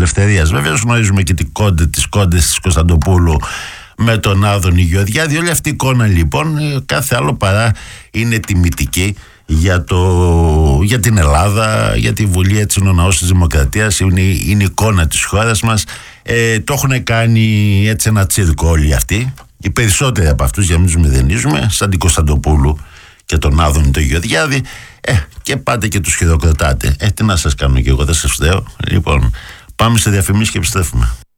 Ελευθερίας. Βεβαίως γνωρίζουμε και τις κόντες της Κωνσταντοπούλου με τον Άδωνη Γεωργιάδη. Όλη αυτή η εικόνα λοιπόν κάθε άλλο παρά είναι τιμητική για την Ελλάδα, για τη Βουλή, έτσι είναι ο ναός της Δημοκρατίας, είναι η εικόνα της χώρας μας. Το έχουν κάνει έτσι ένα τσίρκο όλοι αυτοί, οι περισσότεροι από αυτούς, για να μην τους μηδενίζουμε, σαν την Κωνσταντοπούλου και τον Άδωνη τον Γεωργιάδη, και πάτε και τους χειροκροτάτε. Τι να σας κάνω κι εγώ, δεν σας φταίω. Λοιπόν, πάμε σε διαφημίσεις και επιστρέφουμε.